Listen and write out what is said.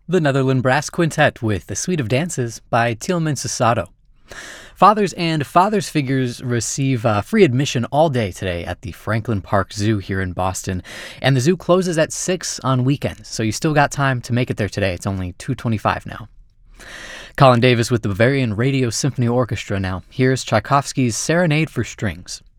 The Netherland Brass Quintet with The Suite of Dances by Tielman Susato. Fathers and fathers figures receive free admission all day today at the Franklin Park Zoo here in Boston. And the zoo closes at 6 on weekends, so you still got time to make it there today. It's only 2:25 now. Colin Davis with the Bavarian Radio Symphony Orchestra now. Here's Tchaikovsky's Serenade for Strings.